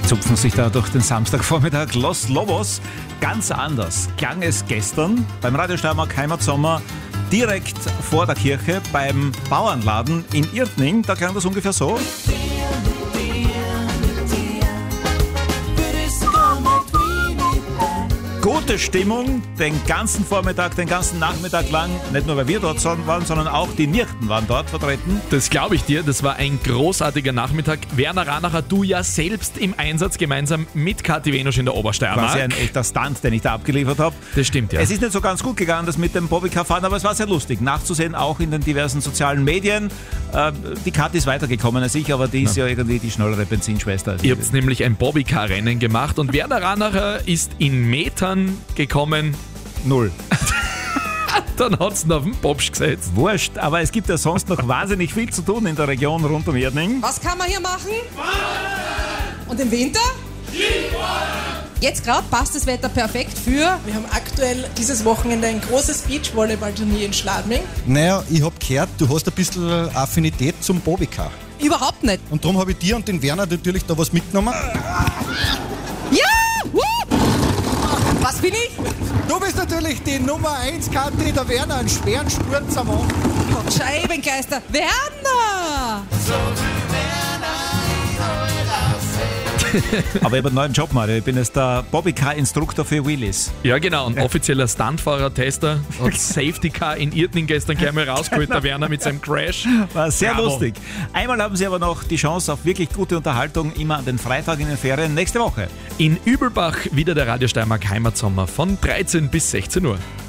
Zupfen sich da durch den Samstagvormittag. Los Lobos, ganz anders klang es gestern beim Radio Steiermark Heimatsommer direkt vor der Kirche beim Bauernladen in Irtning. Da klang das ungefähr so. Gute Stimmung den ganzen Vormittag, den ganzen Nachmittag lang. Nicht nur, weil wir dort waren, sondern auch die Nirchten waren dort vertreten. Das glaube ich dir, das war ein großartiger Nachmittag. Werner Ranacher, du ja selbst im Einsatz, gemeinsam mit Kathi Venusch in der Obersteiermark. Quasi ein echter Stunt, den ich da abgeliefert habe. Das stimmt, ja. Es ist nicht so ganz gut gegangen, das mit dem Bobbycar-Fahren, aber es war sehr lustig. Nachzusehen, auch in den diversen sozialen Medien. Die Kathi ist weitergekommen als ich, aber die ist ja irgendwie die schnellere Benzinschwester. Ihr habt nämlich ein Bobbycar-Rennen gemacht und Werner Ranacher ist in Metern gekommen. 0. Dann hat es ihn auf den Popsch gesetzt. Wurscht, aber es gibt ja sonst noch wahnsinnig viel zu tun in der Region rund um Irtning. Was kann man hier machen? Und im Winter? Jetzt gerade passt das Wetter perfekt für... Wir haben aktuell dieses Wochenende ein großes Beachvolleyball-Turnier in Schladming. Naja, ich habe gehört, du hast ein bisschen Affinität zum Bobbycar. Überhaupt nicht. Und darum habe ich dir und den Werner natürlich da was mitgenommen. Ja! Was bin ich? Du bist natürlich die Nummer 1 Kathi, der Werner, einen schweren Spurt am Mann. Scheibengeister. Werner! Aber ich habe einen neuen Job, Mario. Ich bin jetzt der Bobbycar-Instruktor für Wheelies. Ja, genau. Ein offizieller Stuntfahrer-Tester hat Safety Car in Irtning gestern gleich mal rausgeholt, der Werner mit seinem Crash. War sehr Bravo. lustig. Einmal haben Sie aber noch die Chance auf wirklich gute Unterhaltung, immer an den Freitag in den Ferien nächste Woche. In Übelbach wieder der Radio Steiermark Heimatsommer von 13 bis 16 Uhr.